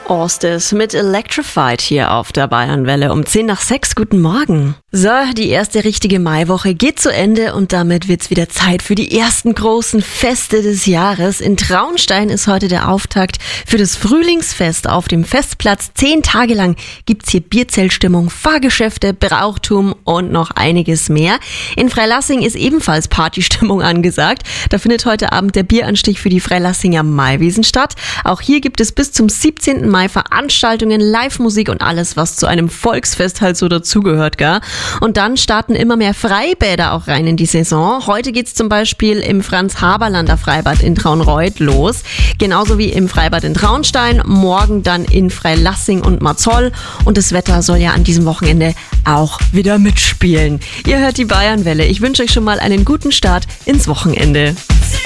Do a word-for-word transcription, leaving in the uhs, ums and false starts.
Orstes mit Electrified hier auf der Bayernwelle um zehn nach sechs. Guten Morgen. So, die erste richtige Maiwoche geht zu Ende und damit wird's wieder Zeit für die ersten großen Feste des Jahres. In Traunstein ist heute der Auftakt für das Frühlingsfest auf dem Festplatz. Zehn Tage lang gibt's hier Bierzeltstimmung, Fahrgeschäfte, Brauchtum und noch einiges mehr. In Freilassing ist ebenfalls Partystimmung angesagt. Da findet heute Abend der Bieranstich für die Freilassinger Maiwiesen statt. Auch hier gibt es bis zum siebzehnten Mai Veranstaltungen, Live-Musik und alles, was zu einem Volksfest halt so dazugehört, gell? Und dann starten immer mehr Freibäder auch rein in die Saison. Heute geht's zum Beispiel im Franz-Haberlander Freibad in Traunreut los. Genauso wie im Freibad in Traunstein. Morgen dann in Freilassing und Marzoll. Und das Wetter soll ja an diesem Wochenende auch wieder mitspielen. Ihr hört die Bayernwelle. Ich wünsche euch schon mal einen guten Start ins Wochenende.